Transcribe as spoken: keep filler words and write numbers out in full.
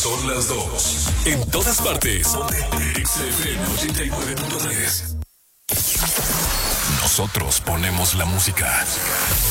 Son las dos. En todas partes. X F M ochenta y nueve punto tres. Nosotros ponemos la música.